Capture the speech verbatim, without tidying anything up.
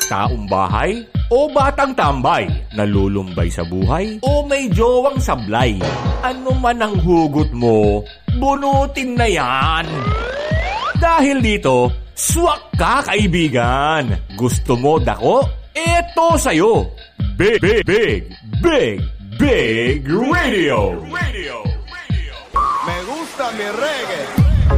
taong bahay o batang tambay, nalulumbay sa buhay o may jowang sablay. Ano man ang hugot mo, bunutin na yan. Dahil dito, swak ka kaibigan. Gusto mo dako? Eto sa'yo. Big, big, big, big, big radio. Radio. Me gusta mi reggae.